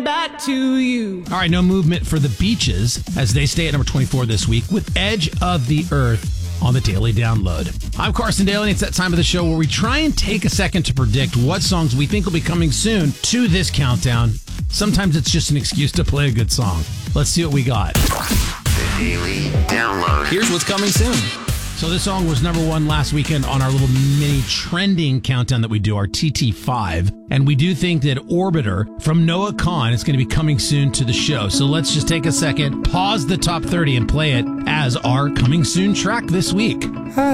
back to you. All right, no movement for the Beaches as they stay at number 24 this week with Edge of the Earth on the Daily Download. I'm Carson Daly, and it's that time of the show where we try and take a second to predict what songs we think will be coming soon to this countdown. Sometimes it's just an excuse to play a good song. Let's see what we got. The Daily Download. Here's what's coming soon. So this song was number one last weekend on our little mini trending countdown that we do, our TT5. And we do think that Orbiter from Noah Kahan is going to be coming soon to the show. So let's just take a second, pause the top 30 and play it as our coming soon track this week.